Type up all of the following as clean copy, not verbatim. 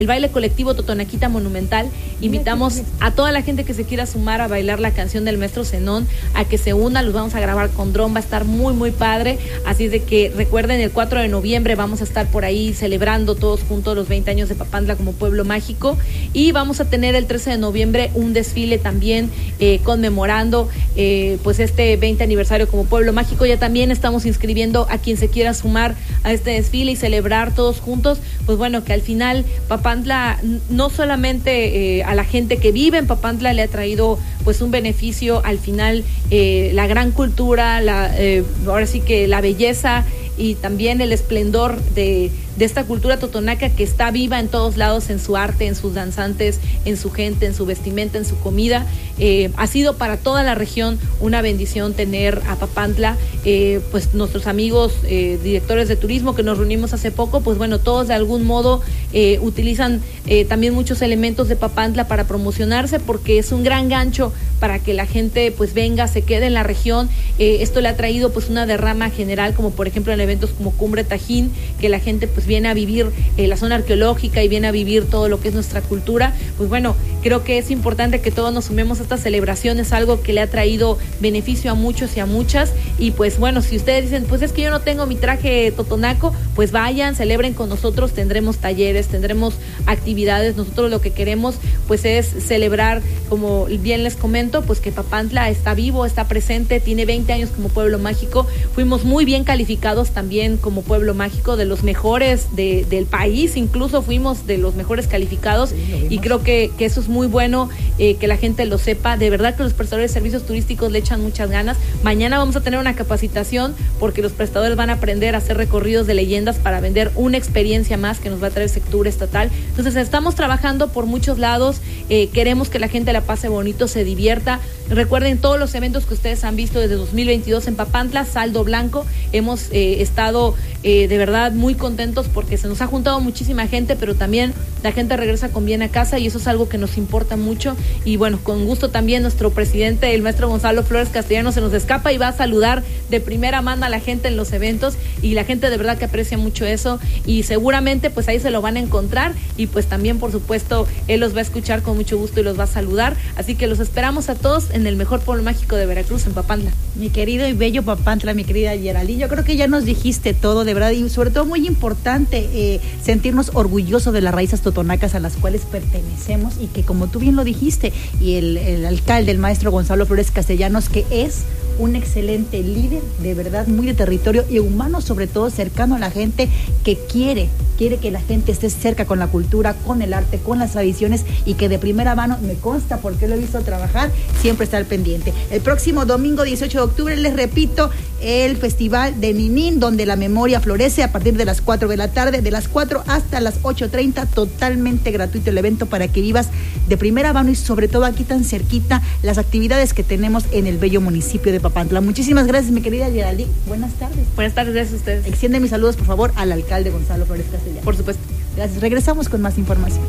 el baile colectivo Totonaquita Monumental. Invitamos a toda la gente que se quiera sumar a bailar la canción del maestro Zenón, a que se una, los vamos a grabar con dron, va a estar muy, muy padre. Así es de que recuerden, el 4 de noviembre vamos a estar por ahí celebrando todos juntos los 20 años de Papantla como pueblo mágico. Y vamos a tener el 13 de noviembre un desfile también conmemorando pues este 20 aniversario como pueblo mágico. Ya también estamos inscribiendo a quien se quiera sumar a este desfile y celebrar todos juntos. Pues bueno, que al final Papantla no solamente a la gente que vive en Papantla le ha traído pues un beneficio, al final la gran cultura, ahora sí que la belleza y también el esplendor de esta cultura totonaca que está viva en todos lados, en su arte, en sus danzantes, en su gente, en su vestimenta, en su comida. Ha sido para toda la región una bendición tener a Papantla. Pues nuestros amigos directores de turismo que nos reunimos hace poco, pues bueno, todos de algún modo utilizan también muchos elementos de Papantla para promocionarse, porque es un gran gancho para que la gente pues venga, se quede en la región. Esto le ha traído pues una derrama general, como por ejemplo en eventos como Cumbre Tajín, que la gente pues viene a vivir la zona arqueológica y viene a vivir todo lo que es nuestra cultura. Pues bueno, creo que es importante que todos nos sumemos a estas celebraciones, algo que le ha traído beneficio a muchos y a muchas. Y pues bueno, si ustedes dicen, pues es que yo no tengo mi traje totonaco, pues vayan, celebren con nosotros, tendremos talleres, tendremos actividades. Nosotros lo que queremos pues es celebrar, como bien les comento, pues que Papantla está vivo, está presente, tiene 20 años como pueblo mágico. Fuimos muy bien calificados también como pueblo mágico, de los mejores del país, incluso fuimos de los mejores calificados. Sí, y creo que eso es muy bueno, que la gente lo sepa. De verdad que los prestadores de servicios turísticos le echan muchas ganas. Mañana vamos a tener una capacitación porque los prestadores van a aprender a hacer recorridos de leyendas para vender una experiencia más que nos va a traer sector estatal. Entonces estamos trabajando por muchos lados, queremos que la gente la pase bonito, se divierta. Recuerden todos los eventos que ustedes han visto desde 2022 en Papantla, saldo blanco. Hemos estado de verdad muy contentos porque se nos ha juntado muchísima gente, pero también la gente regresa con bien a casa y eso es algo que nos importa mucho. Y bueno, con gusto también nuestro presidente, el maestro Gonzalo Flores Castellano, se nos escapa y va a saludar de primera mano a la gente en los eventos, y la gente de verdad que aprecia mucho eso, y seguramente pues ahí se lo van a encontrar, y pues también por supuesto él los va a escuchar con mucho gusto y los va a saludar. Así que los esperamos a todos en el mejor pueblo mágico de Veracruz, en Papantla. Mi querido y bello Papantla, mi querida Geraldine, yo creo que ya nos dijiste todo, de verdad, y sobre todo muy importante sentirnos orgullosos de las raíces totonacas a las cuales pertenecemos, y que como tú bien lo dijiste, y el alcalde, el maestro Gonzalo Flores Castellanos, que es un excelente líder, de verdad, muy de territorio y humano, sobre todo cercano a la gente, que quiere que la gente esté cerca con la cultura, con el arte, con las tradiciones, y que de primera mano, me consta porque lo he visto trabajar, siempre está al pendiente. El próximo domingo 18 de octubre, les repito, el Festival de Ninín, donde la memoria florece, a partir de las 4 de la tarde, de las 4 hasta las 8:30, totalmente gratuito el evento para que vivas de primera mano y sobre todo aquí tan cerquita las actividades que tenemos en el bello municipio de Papantla. Muchísimas gracias, mi querida Geraldine. Buenas tardes. Buenas tardes, gracias a ustedes. Extiende mis saludos, por favor, al alcalde Gonzalo Flores Castellanos. Por supuesto. Gracias. Regresamos con más información.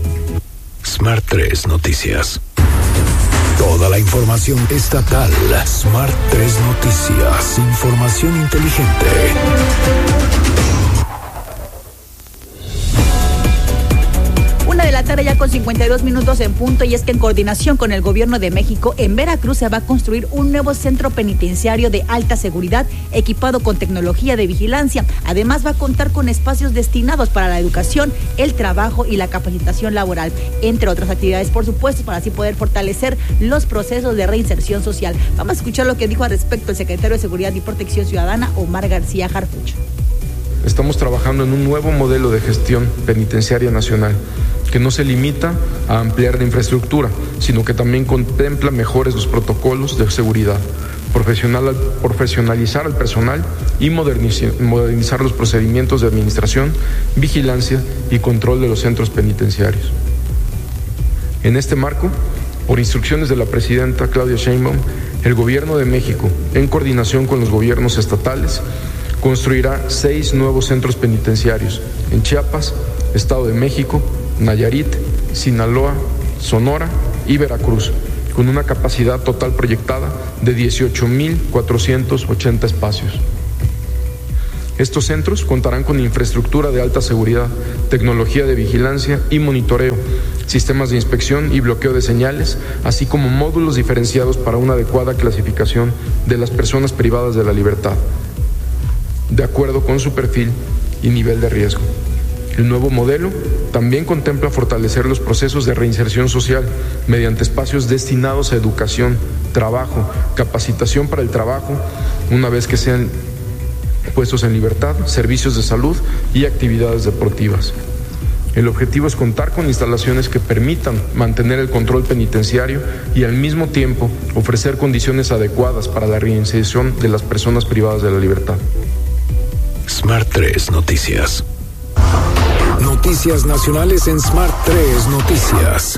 Smart 3 Noticias. Toda la información estatal. Smart 3 Noticias. Información inteligente. Tarde ya con 52 minutos en punto, y es que en coordinación con el gobierno de México, en Veracruz se va a construir un nuevo centro penitenciario de alta seguridad equipado con tecnología de vigilancia. Además va a contar con espacios destinados para la educación, el trabajo y la capacitación laboral, entre otras actividades, por supuesto, para así poder fortalecer los procesos de reinserción social. Vamos a escuchar lo que dijo al respecto el secretario de Seguridad y Protección Ciudadana, Omar García Harfuch. Estamos trabajando en un nuevo modelo de gestión penitenciaria nacional que no se limita a ampliar la infraestructura, sino que también contempla mejores los protocolos de seguridad, profesionalizar al personal y modernizar los procedimientos de administración, vigilancia y control de los centros penitenciarios. En este marco, por instrucciones de la presidenta Claudia Sheinbaum, el Gobierno de México, en coordinación con los gobiernos estatales, construirá 6 nuevos centros penitenciarios en Chiapas, Estado de México, Nayarit, Sinaloa, Sonora y Veracruz, con una capacidad total proyectada de 18,480 espacios. Estos centros contarán con infraestructura de alta seguridad, tecnología de vigilancia y monitoreo, sistemas de inspección y bloqueo de señales, así como módulos diferenciados para una adecuada clasificación de las personas privadas de la libertad, de acuerdo con su perfil y nivel de riesgo. El nuevo modelo también contempla fortalecer los procesos de reinserción social mediante espacios destinados a educación, trabajo, capacitación para el trabajo, una vez que sean puestos en libertad, servicios de salud y actividades deportivas. El objetivo es contar con instalaciones que permitan mantener el control penitenciario y al mismo tiempo ofrecer condiciones adecuadas para la reinserción de las personas privadas de la libertad. Smart 3 Noticias. Noticias nacionales en Smart 3 Noticias.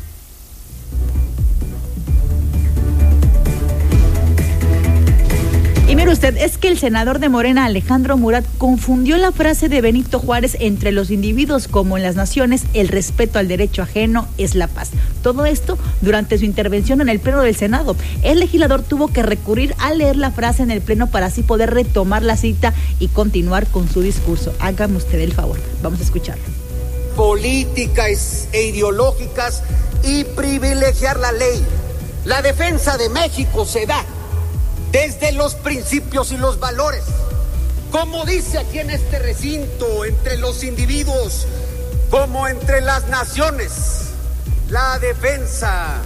Y mire usted, es que el senador de Morena, Alejandro Murat, confundió la frase de Benito Juárez entre los individuos como en las naciones, el respeto al derecho ajeno es la paz. Todo esto durante su intervención en el Pleno del Senado. El legislador tuvo que recurrir a leer la frase en el Pleno para así poder retomar la cita y continuar con su discurso. Hágame usted el favor, vamos a escucharlo. Políticas e ideológicas y privilegiar la ley. La defensa de México se da desde los principios y los valores. Como dice aquí en este recinto, entre los individuos como entre las naciones, la defensa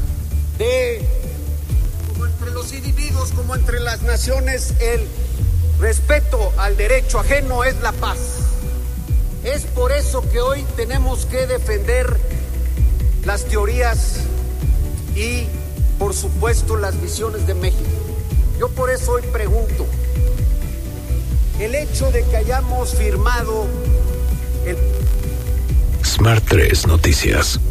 como entre los individuos como entre las naciones, el respeto al derecho ajeno es la paz. Es por eso que hoy tenemos que defender las teorías y, por supuesto, las visiones de México. Yo por eso hoy pregunto, el hecho de que hayamos firmado el... Smart 3 Noticias.